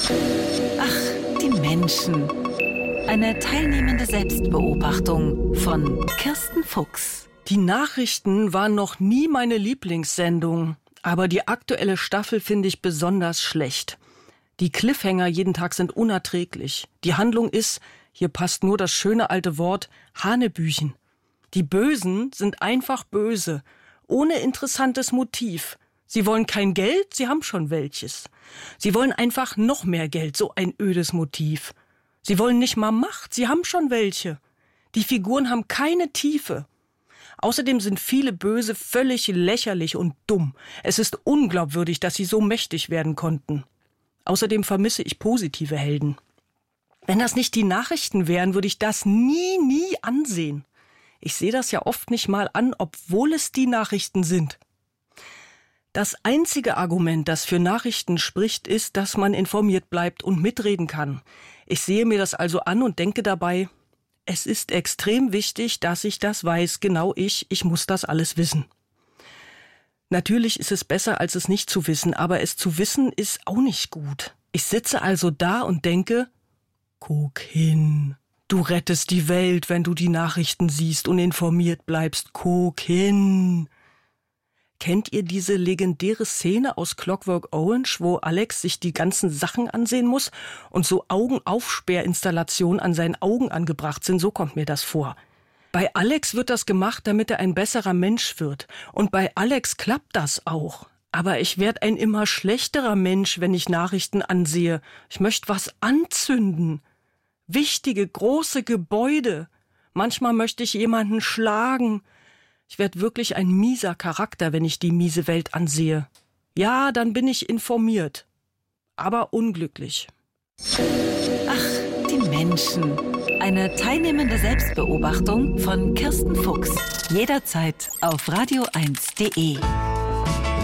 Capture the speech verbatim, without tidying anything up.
Ach, die Menschen. Eine teilnehmende Selbstbeobachtung von Kirsten Fuchs. Die Nachrichten waren noch nie meine Lieblingssendung, aber die aktuelle Staffel finde ich besonders schlecht. Die Cliffhanger jeden Tag sind unerträglich. Die Handlung ist, hier passt nur das schöne alte Wort, Hanebüchen. Die Bösen sind einfach böse, ohne interessantes Motiv. Sie wollen kein Geld, sie haben schon welches. Sie wollen einfach noch mehr Geld, so ein ödes Motiv. Sie wollen nicht mal Macht, sie haben schon welche. Die Figuren haben keine Tiefe. Außerdem sind viele Böse völlig lächerlich und dumm. Es ist unglaubwürdig, dass sie so mächtig werden konnten. Außerdem vermisse ich positive Helden. Wenn das nicht die Nachrichten wären, würde ich das nie, nie ansehen. Ich sehe das ja oft nicht mal an, obwohl es die Nachrichten sind. Das einzige Argument, das für Nachrichten spricht, ist, dass man informiert bleibt und mitreden kann. Ich sehe mir das also an und denke dabei, es ist extrem wichtig, dass ich das weiß, genau ich, ich muss das alles wissen. Natürlich ist es besser, als es nicht zu wissen, aber es zu wissen ist auch nicht gut. Ich sitze also da und denke, guck hin, du rettest die Welt, wenn du die Nachrichten siehst und informiert bleibst, guck hin. Kennt ihr diese legendäre Szene aus Clockwork Orange, wo Alex sich die ganzen Sachen ansehen muss und so Augenaufsperrinstallationen an seinen Augen angebracht sind? So kommt mir das vor. Bei Alex wird das gemacht, damit er ein besserer Mensch wird. Und bei Alex klappt das auch. Aber ich werde ein immer schlechterer Mensch, wenn ich Nachrichten ansehe. Ich möchte was anzünden. Wichtige, große Gebäude. Manchmal möchte ich jemanden schlagen. Ich werde wirklich ein mieser Charakter, wenn ich die miese Welt ansehe. Ja, dann bin ich informiert. Aber unglücklich. Ach, die Menschen. Eine teilnehmende Selbstbeobachtung von Kirsten Fuchs. Jederzeit auf radio eins punkt de.